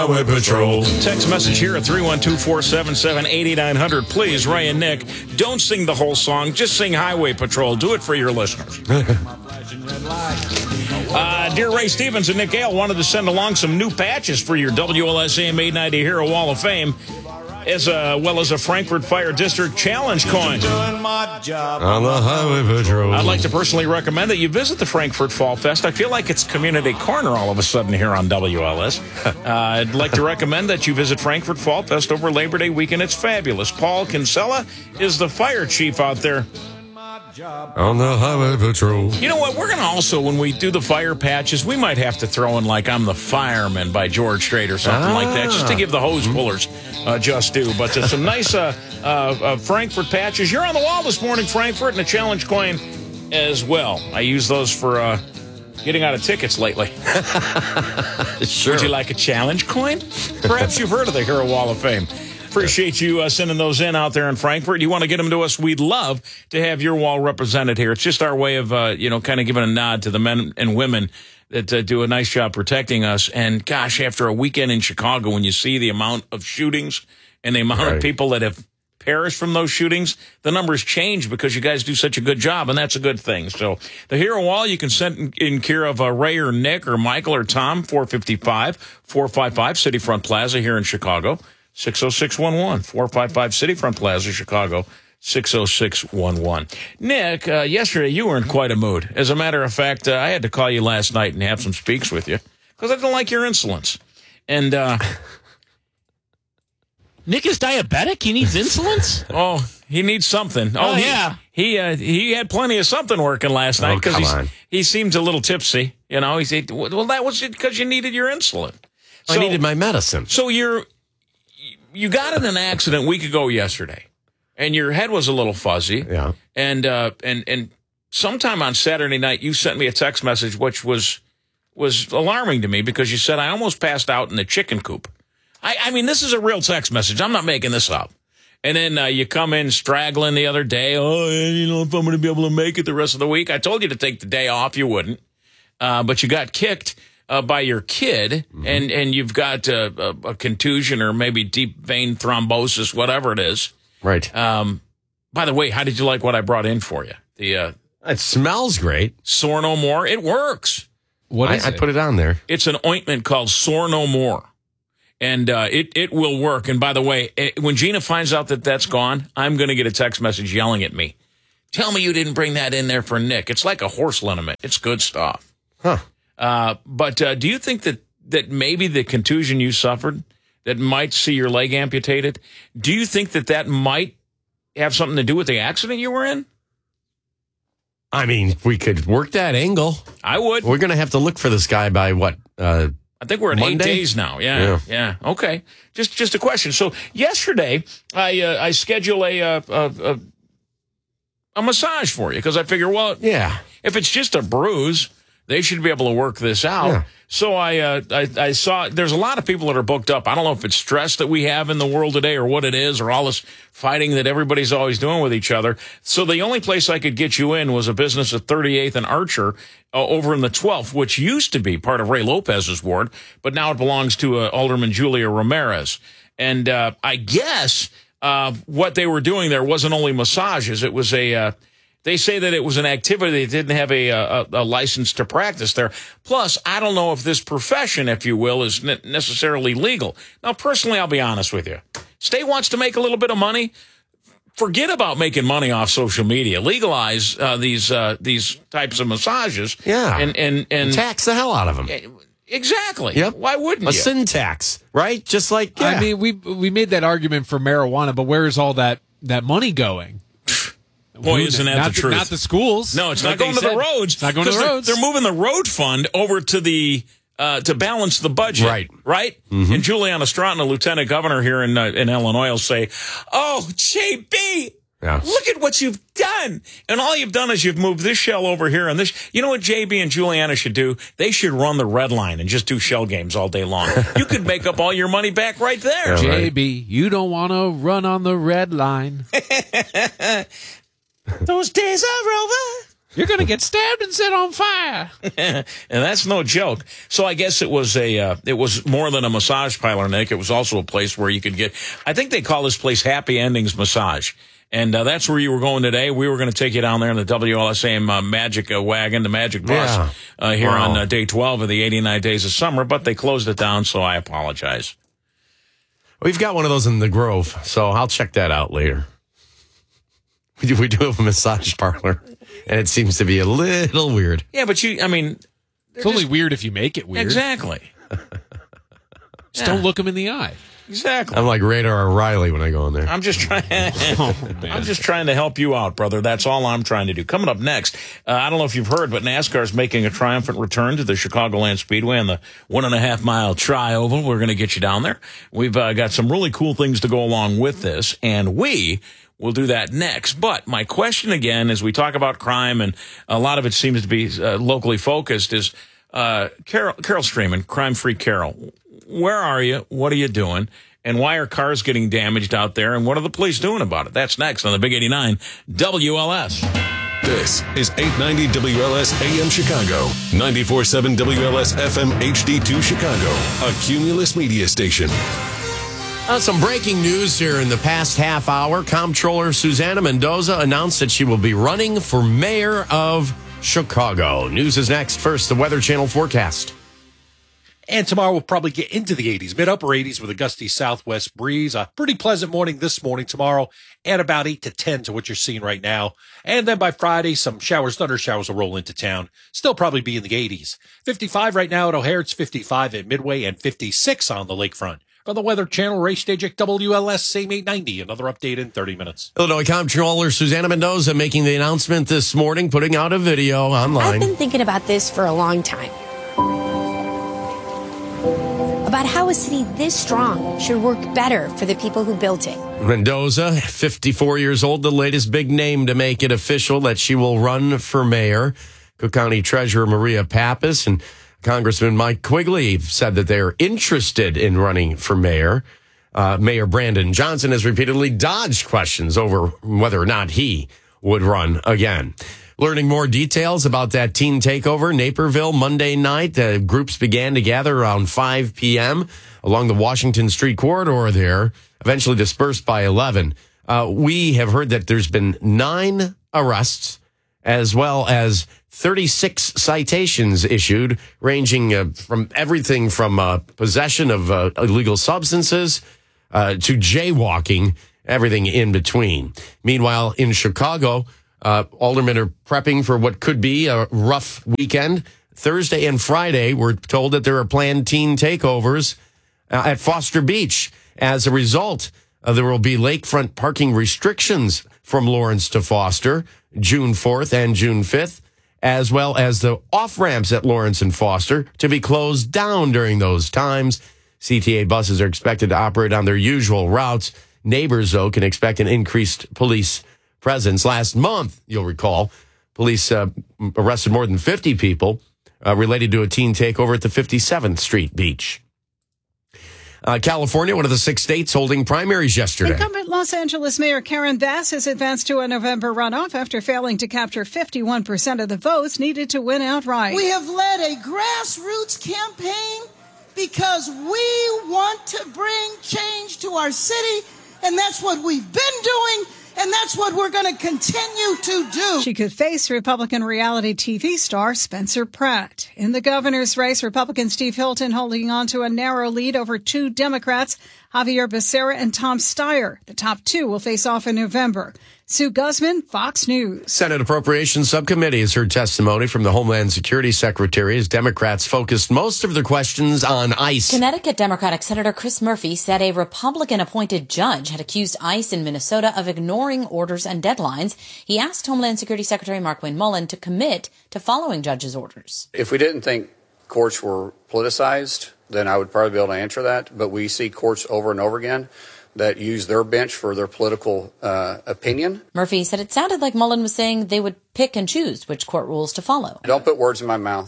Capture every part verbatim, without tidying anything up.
Highway Patrol. Text message here at three one two, four seven seven, eight nine zero zero. Please, Ray and Nick, don't sing the whole song. Just sing Highway Patrol. Do it for your listeners. uh, dear Ray Stevens and Nick Gale wanted to send along some new patches for your W L S A M eight ninety Hero Wall of Fame, as a, well as a Frankfurt Fire District Challenge coin. On the Highway Patrol. I'd like to personally recommend that you visit the Frankfurt Fall Fest. I feel like it's community corner all of a sudden here on W L S. Uh, I'd like to recommend that you visit Frankfurt Fall Fest over Labor Day weekend. It's fabulous. Paul Kinsella is the fire chief out there. On the Highway Patrol. You know what? We're going to also, when we do the fire patches, we might have to throw in like I'm the Fireman by George Strait or something ah. like that, just to give the hose pullers uh, just due. But uh, some nice uh, uh, uh, Frankfurt patches. You're on the wall this morning, Frankfurt, and a challenge coin as well. I use those for uh, getting out of tickets lately. Sure. Would you like a challenge coin? Perhaps you've heard of the Hero Wall of Fame. Appreciate you uh, sending those in out there in Frankfurt. You want to get them to us, we'd love to have your wall represented here. It's just our way of, uh, you know, kind of giving a nod to the men and women that uh, do a nice job protecting us. And, gosh, after a weekend in Chicago, when you see the amount of shootings and the amount right. of people that have perished from those shootings, the numbers change because you guys do such a good job, and that's a good thing. So the Hero Wall, you can send in, in care of uh, Ray or Nick or Michael or Tom, four fifty-five, four five five City Front Plaza here in Chicago. six oh six one one, four five five City Front Plaza, Chicago, six oh six one one. Nick, uh, yesterday you were in quite a mood. As a matter of fact, uh, I had to call you last night and have some speaks with you because I didn't like your insolence. And, uh... Nick is diabetic? He needs insolence? Oh, he needs something. Oh, oh he, yeah. He uh, he had plenty of something working last night because oh, he seems a little tipsy. You know, he said, well, that was because you needed your insulin. So, I needed my medicine. So you're... You got in an accident a week ago yesterday, and your head was a little fuzzy. Yeah. And uh, and and sometime on Saturday night, you sent me a text message which was was alarming to me because you said I almost passed out in the chicken coop. I, I mean, this is a real text message. I'm not making this up. And then uh, you come in straggling the other day. Oh, you know, if I'm going to be able to make it the rest of the week. I told you to take the day off. You wouldn't. Uh, but you got kicked. Uh, by your kid, mm-hmm. and, and you've got uh, a, a contusion or maybe deep vein thrombosis, whatever it is. Right. Um, by the way, how did you like what I brought in for you? The uh, It smells great. Sore No More. It works. What is I, it? I put it on there. It's an ointment called Sore No More. And uh, it, it will work. And by the way, it, when Gina finds out that that's gone, I'm going to get a text message yelling at me. Tell me you didn't bring that in there for Nick. It's like a horse liniment. It's good stuff. Huh. Uh, but uh, do you think that, that maybe the contusion you suffered that might see your leg amputated, do you think that that might have something to do with the accident you were in? I mean, we could work that angle. I would. We're going to have to look for this guy by what? Uh, I think we're at Monday? eight days now. Yeah, yeah, yeah. Okay. Just just a question. So yesterday, I uh, I schedule a, a, a, a massage for you because I figure, well, yeah, if it's just a bruise, they should be able to work this out. Yeah. So I, uh, I I saw there's a lot of people that are booked up. I don't know if it's stress that we have in the world today or what it is or all this fighting that everybody's always doing with each other. So the only place I could get you in was a business at thirty-eighth and Archer uh, over in the twelfth, which used to be part of Ray Lopez's ward, but now it belongs to uh, Alderman Julia Ramirez. And uh, I guess uh, what they were doing there wasn't only massages. It was a... Uh, They say that it was an activity that didn't have a, a, a license to practice there. Plus, I don't know if this profession, if you will, is ne- necessarily legal. Now, personally, I'll be honest with you. State wants to make a little bit of money. Forget about making money off social media. Legalize uh, these uh, these types of massages. Yeah. And, and, and tax the hell out of them. Exactly. Yep. Why wouldn't a you? A sin tax, right? Just like, yeah. I mean, we we made that argument for marijuana, but where is all that, that money going? Boy, isn't that not the truth? Not the schools. No, it's like not going to said. the roads. It's not going to the they're, roads. They're moving the road fund over to the uh, to balance the budget. Right. Right? Mm-hmm. And Juliana Stratton, a lieutenant governor here in uh, in Illinois, will say, "Oh, J B, yeah. look at what you've done. And all you've done is you've moved this shell over here and this. You know what J B and Juliana should do? They should run the red line and just do shell games all day long. You could make up all your money back right there. Yeah, J B, you don't want to run on the red line." Those days are over. You're going to get stabbed and set on fire. And that's no joke. So I guess it was a, uh, it was more than a massage parlor, Nick. It was also a place where you could get, I think they call this place Happy Endings Massage. And uh, that's where you were going today. We were going to take you down there in the W L S A M uh, Magic uh, Wagon, the Magic Bus, Yeah. uh, here Wow. on uh, day twelve of the eighty-nine Days of Summer, but they closed it down, so I apologize. We've got one of those in the Grove, so I'll check that out later. We do, we do have a massage parlor, and it seems to be a little weird. Yeah, but you, I mean, It's only weird if you make it weird. exactly. Just don't look them in the eye. Exactly. I'm like Radar O'Reilly when I go in there. I'm just trying. Oh, man. I'm just trying to help you out, brother. That's all I'm trying to do. Coming up next, uh, I don't know if you've heard, but NASCAR is making a triumphant return to the Chicagoland Speedway and the one and a half mile tri-oval. We're going to get you down there. We've uh, got some really cool things to go along with this, and we will do that next. But my question again, as we talk about crime, and a lot of it seems to be uh, locally focused, is uh, Carol, Carol Streeman, crime-free Carol. Where are you? What are you doing? And why are cars getting damaged out there? And what are the police doing about it? That's next on the Big eighty-nine W L S. This is eight ninety W L S A M Chicago, ninety-four point seven W L S F M H D two Chicago, a Cumulus media station. Uh, some breaking news here in the past half hour. Comptroller Susana Mendoza announced that she will be running for mayor of Chicago. News is next. First, the Weather Channel forecast. And tomorrow we'll probably get into the eighties, mid-upper eighties with a gusty southwest breeze. A pretty pleasant morning this morning. Tomorrow at about eight to ten to what you're seeing right now. And then by Friday, some showers, thunder showers will roll into town. Still probably be in the eighties. fifty-five right now at O'Hare. It's fifty-five at Midway and fifty-six on the lakefront. On the Weather Channel, Ray Stajik, W L S, same eight ninety. Another update in thirty minutes. Illinois Comptroller Susana Mendoza making the announcement this morning, putting out a video online. I've been thinking about this for a long time. About how a city this strong should work better for the people who built it. Mendoza, fifty-four years old, the latest big name to make it official that she will run for mayor. Cook County Treasurer Maria Pappas and Congressman Mike Quigley said that they're interested in running for mayor. Uh, Mayor Brandon Johnson has repeatedly dodged questions over whether or not he would run again. Learning more details about that teen takeover, Naperville, Monday night. Uh, groups began to gather around five p.m. along the Washington Street corridor there, eventually dispersed by eleven. Uh, we have heard that there's been nine arrests as well as thirty-six citations issued, ranging uh, from everything from uh, possession of uh, illegal substances uh, to jaywalking, everything in between. Meanwhile, in Chicago, Uh, aldermen are prepping for what could be a rough weekend. Thursday and Friday, we're told that there are planned teen takeovers uh, at Foster Beach. As a result, uh, there will be lakefront parking restrictions from Lawrence to Foster, June fourth and June fifth, as well as the off-ramps at Lawrence and Foster to be closed down during those times. C T A buses are expected to operate on their usual routes. Neighbors, though, can expect an increased police presence. Last month, you'll recall, police uh, arrested more than fifty people uh, related to a teen takeover at the fifty-seventh Street Beach. Uh, California, one of the six states holding primaries yesterday. Incumbent Los Angeles Mayor Karen Bass has advanced to a November runoff after failing to capture fifty-one percent of the votes needed to win outright. We have led a grassroots campaign because we want to bring change to our city, and that's what we've been doing. And that's what we're going to continue to do. She could face Republican reality T V star Spencer Pratt. In the governor's race, Republican Steve Hilton holding on to a narrow lead over two Democrats, Javier Becerra and Tom Steyer. The top two will face off in November. Sue Guzman, Fox News. Senate Appropriations Subcommittee has heard testimony from the Homeland Security Secretary as Democrats focused most of their questions on ICE. Connecticut Democratic Senator Chris Murphy said a Republican-appointed judge had accused ICE in Minnesota of ignoring orders and deadlines. He asked Homeland Security Secretary Markwayne Mullin to commit to following judges' orders. If we didn't think courts were politicized, then I would probably be able to answer that. But we see courts over and over again that use their bench for their political uh, opinion. Murphy said it sounded like Mullin was saying they would pick and choose which court rules to follow. Don't put words in my mouth.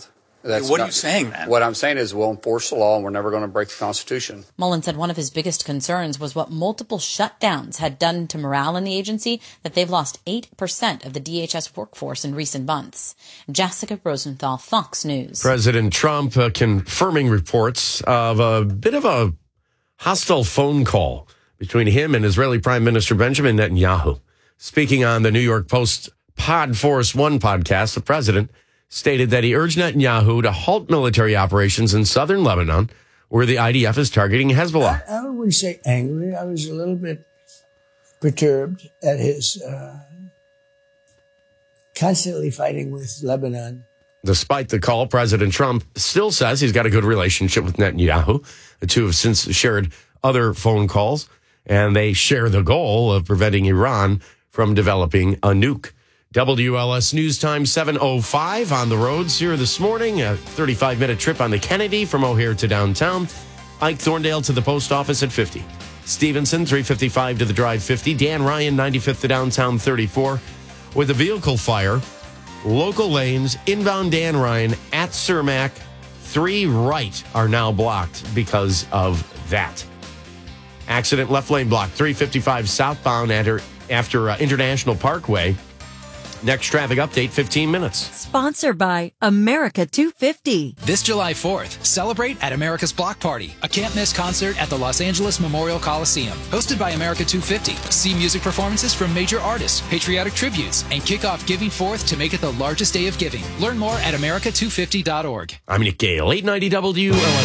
That's what are not- you saying, then? What I'm saying is we'll enforce the law and we're never going to break the Constitution. Mullen said one of his biggest concerns was what multiple shutdowns had done to morale in the agency, that they've lost eight percent of the D H S workforce in recent months. Jessica Rosenthal, Fox News. President Trump uh, confirming reports of a bit of a hostile phone call between him and Israeli Prime Minister Benjamin Netanyahu. Speaking on the New York Post Pod Force One podcast, the president stated that he urged Netanyahu to halt military operations in southern Lebanon, where the I D F is targeting Hezbollah. I, I wouldn't say angry. I was a little bit perturbed at his uh, constantly fighting with Lebanon. Despite the call, President Trump still says he's got a good relationship with Netanyahu. The two have since shared other phone calls, and they share the goal of preventing Iran from developing a nuke. W L S News Time seven oh five on the roads here this morning. A thirty-five minute trip on the Kennedy from O'Hare to downtown. Ike Thorndale to the post office at fifty. Stevenson, three fifty-five to the drive fifty. Dan Ryan, ninety-fifth to downtown thirty-four. With a vehicle fire, local lanes inbound Dan Ryan at Cermak, three right are now blocked because of that. Accident left lane blocked, three fifty-five southbound after, after uh, International Parkway. Next traffic update, fifteen minutes. Sponsored by America two fifty. This July fourth, celebrate at America's Block Party, a can't-miss concert at the Los Angeles Memorial Coliseum. Hosted by America two fifty. See music performances from major artists, patriotic tributes, and kick off Giving Fourth to make it the largest day of giving. Learn more at America two fifty dot org. I'm Nick Gale, eight ninety W L S.